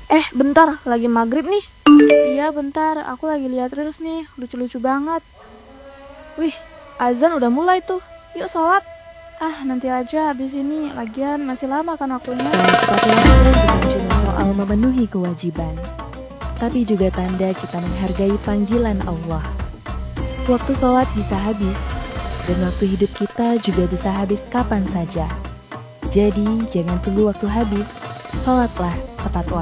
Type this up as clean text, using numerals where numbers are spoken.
Bentar, lagi maghrib nih. Iya bentar, aku lagi lihat reels nih, lucu-lucu banget. Wih, azan udah mulai tuh. Yuk sholat. Nanti aja habis ini, lagian masih lama kan waktunya. Sholat tepat waktu bukan cuma soal memenuhi kewajiban, tapi juga tanda kita menghargai panggilan Allah. Waktu sholat bisa habis, dan waktu hidup kita juga bisa habis kapan saja. Jadi, jangan tunggu waktu habis, sholatlah tepat waktu.